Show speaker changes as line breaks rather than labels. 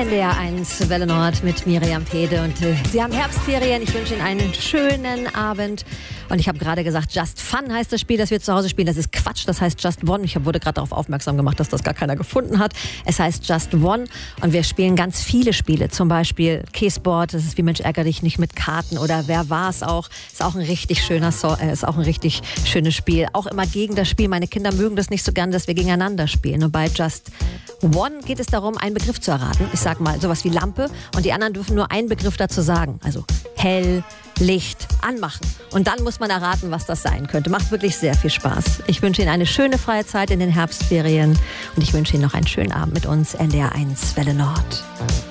NDR 1 Welle Nord mit Miriam Pede und Sie haben Herbstferien. Ich wünsche Ihnen einen schönen Abend. Und ich habe gerade gesagt, Just Fun heißt das Spiel, das wir zu Hause spielen. Das ist Quatsch, das heißt Just One. Ich wurde gerade darauf aufmerksam gemacht, dass das gar keiner gefunden hat. Es heißt Just One und wir spielen ganz viele Spiele. Zum Beispiel Käseboard, das ist wie Mensch ärger dich nicht mit Karten oder Wer war's auch. Ist auch ein richtig schönes Spiel. Auch immer gegen das Spiel. Meine Kinder mögen das nicht so gern, dass wir gegeneinander spielen. Und bei Just One geht es darum, einen Begriff zu erraten. Ich sag mal sowas wie Lampe und die anderen dürfen nur einen Begriff dazu sagen. Also hell, Licht, anmachen. Und dann muss man erraten, was das sein könnte. Macht wirklich sehr viel Spaß. Ich wünsche Ihnen eine schöne freie Zeit in den Herbstferien und ich wünsche Ihnen noch einen schönen Abend mit uns, NDR 1 Welle Nord.